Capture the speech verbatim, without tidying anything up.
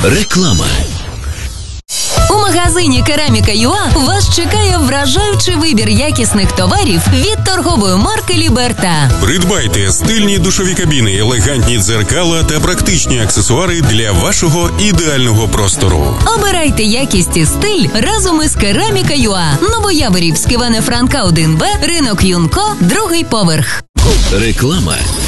Реклама. У магазині Кераміка.ua вас чекає вражаючий вибір якісних товарів від торгової марки Ліберта. Придбайте стильні душові кабіни, елегантні дзеркала та практичні аксесуари для вашого ідеального простору. Обирайте якість і стиль разом із Кераміка.ua. Новояворівськ, Івана Франка, один Б, ринок Юнко, другий поверх. Реклама.